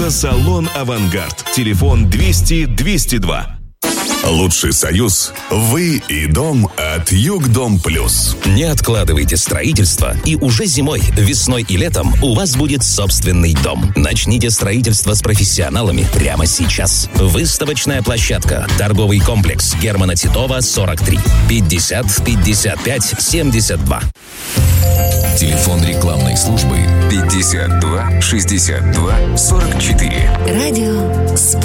Автосалон «Авангард». Телефон 200-202. Лучший союз – вы и дом от Югдом Плюс. Не откладывайте строительство, и уже зимой, весной и летом у вас будет собственный дом. Начните строительство с профессионалами прямо сейчас. Выставочная площадка. Торговый комплекс Германа Титова, 43. 50 55 72. Телефон рекламной службы 52 62 44. Радио